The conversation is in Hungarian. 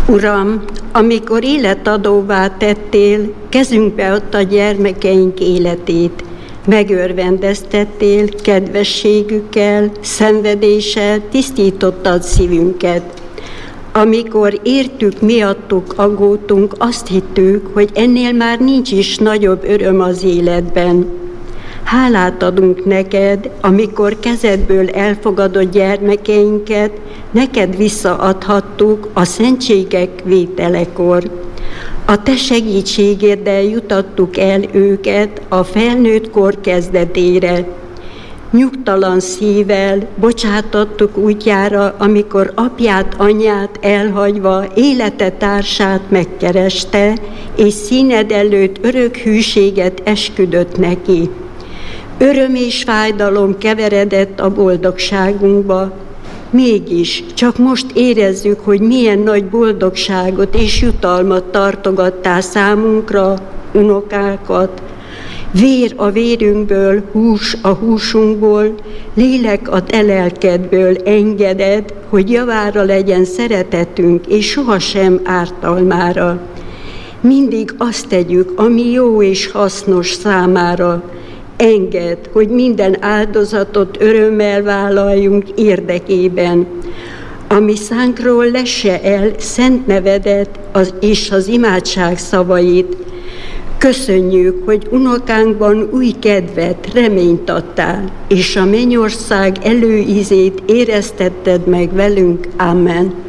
Uram, amikor életadóvá tettél, kezünkbe adta gyermekeink életét, megörvendeztettél kedvességükkel, szenvedéssel, tisztítottad szívünket. Amikor értük, miattuk aggódtunk, azt hittük, hogy ennél már nincs is nagyobb öröm az életben. Hálát adunk neked, amikor kezedből elfogadott gyermekeinket, neked visszaadhattuk a szentségek vételekor. A te segítségeddel jutattuk el őket a felnőtt kor kezdetére. Nyugtalan szívvel bocsátottuk útjára, amikor apját, anyját elhagyva élete társát megkereste, és színed előtt örök hűséget esküdött neki. Öröm és fájdalom keveredett a boldogságunkba. Mégis csak most érezzük, hogy milyen nagy boldogságot és jutalmat tartogattál számunkra, unokákat. Vér a vérünkből, hús a húsunkból, lélek a te lelkedből engeded, hogy javára legyen szeretetünk, és sohasem ártalmára. Mindig azt tegyük, ami jó és hasznos számára. Engedd, hogy minden áldozatot örömmel vállaljunk érdekében. Ami szánkról lesse el szent nevedet és az imádság szavait. Köszönjük, hogy unokánkban új kedvet, reményt adtál, és a mennyország előízét éreztetted meg velünk. Amen.